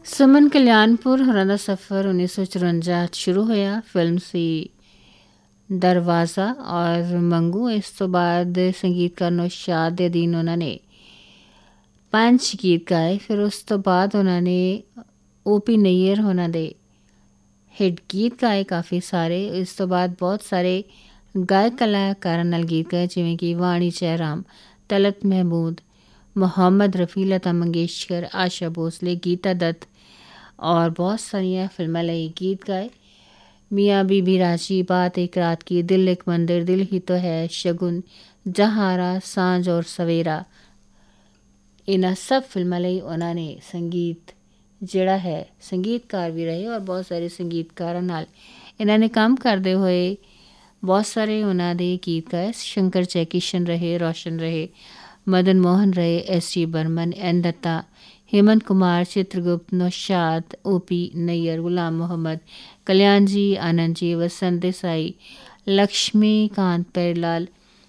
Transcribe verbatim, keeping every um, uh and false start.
ਸੁਮਨ ਕਲਿਆਣਪੁਰ ਹੋਰਾਂ ਦਾ ਸਫ਼ਰ ਉੱਨੀ ਸੌ ਚੁਰੰਜਾ 'ਚ ਸ਼ੁਰੂ ਹੋਇਆ। ਫਿਲਮ ਸੀ ਦਰਵਾਜ਼ਾ ਔਰ ਮੰਗੂ। ਇਸ ਤੋਂ ਬਾਅਦ ਸੰਗੀਤਕਾਰ ਨੌਸ਼ਾਦ ਦੇ ਅਧੀਨ ਉਹਨਾਂ ਨੇ ਪੰਜ ਗੀਤ ਗਾਏ। ਫਿਰ ਉਸ ਤੋਂ ਬਾਅਦ ਉਹਨਾਂ ਨੇ ਓ ਪੀ ਨਈਅਰ ਉਹਨਾਂ ਦੇ ਹਿੱਟ ਗੀਤ ਗਾਏ ਕਾਫੀ ਸਾਰੇ। ਇਸ ਤੋਂ ਬਾਅਦ ਬਹੁਤ ਸਾਰੇ ਗਾਇਕ ਕਲਾਕਾਰਾਂ ਨਾਲ ਗੀਤ ਗਾਏ, ਜਿਵੇਂ ਕਿ ਵਾਣੀ ਜੈਰਾਮ, ਤਲਤ ਮਹਿਮੂਦ, ਮੁਹੰਮਦ ਰਫੀ, ਲਤਾ ਮੰਗੇਸ਼ਕਰ, ਆਸ਼ਾ ਭੋਸਲੇ, ਗੀਤਾ ਦੱਤ ਔਰ ਬਹੁਤ ਸਾਰੀਆਂ ਫਿਲਮਾਂ ਲਈ ਗੀਤ ਗਾਏ। ਮੀਆਂ ਬੀਬੀ ਰਾਜੀ, ਬਾਤ ਇੱਕ ਰਾਤ ਕੀ, ਦਿਲ ਇੱਕ ਮੰदिर, ਦਿਲ ਹੀ ਤੋ ਹੈ, ਸ਼ਗੁਨ, ਜਹਾਰਾ, ਸਾਂਝ ਔਰ ਸਵੇਰਾ, ਇਹਨਾਂ ਸਭ ਫਿਲਮਾਂ ਲਈ ਉਹਨਾਂ ਨੇ ਸੰਗੀਤ ਜਿਹੜਾ ਹੈ ਸੰਗੀਤਕਾਰ ਵੀ ਰਹੇ। ਔਰ ਬਹੁਤ ਸਾਰੇ ਸੰਗੀਤਕਾਰਾਂ ਨਾਲ ਇਹਨਾਂ ਨੇ ਕੰਮ ਕਰਦੇ ਹੋਏ ਬਹੁਤ ਸਾਰੇ ਉਹਨਾਂ ਦੇ ਗੀਤ ਗਾਏ। ਸ਼ੰਕਰ ਜੈਕਿਸ਼ਨ ਰਹੇ, ਰੋਸ਼ਨ ਰਹੇ, ਮਦਨ ਮੋਹਨ ਰਹੇ, ਐਸ ਡੀ ਬਰਮਨ, ਐਨ ਦੱਤਾ, हेमंत कुमार, चित्रगुप्त, नौशाद, ओ पी नैयर, गुलाम मोहम्मद, कल्याण जी, आनंद जी, वसंत देसाई, लक्ष्मीकांत पेरलाल,